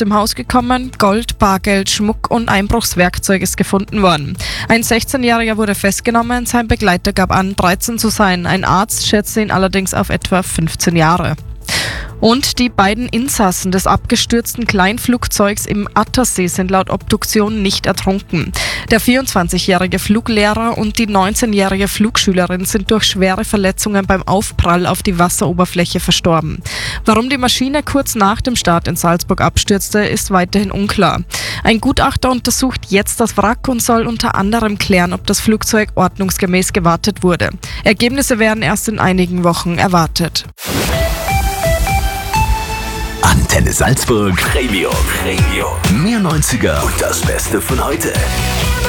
dem Haus gekommen. Gold, Bargeld, Schmuck und Einbruchswerkzeug ist gefunden worden. Ein 16-Jähriger wurde festgenommen, sein Begleiter gab an, 13 zu sein. Ein Arzt schätzte ihn allerdings auf etwa 15 Jahre. Und die beiden Insassen des abgestürzten Kleinflugzeugs im Attersee sind laut Obduktion nicht ertrunken. Der 24-jährige Fluglehrer und die 19-jährige Flugschülerin sind durch schwere Verletzungen beim Aufprall auf die Wasseroberfläche verstorben. Warum die Maschine kurz nach dem Start in Salzburg abstürzte, ist weiterhin unklar. Ein Gutachter untersucht jetzt das Wrack und soll unter anderem klären, ob das Flugzeug ordnungsgemäß gewartet wurde. Ergebnisse werden erst in einigen Wochen erwartet. Antenne Salzburg Premium. Mehr 90er und das Beste von heute.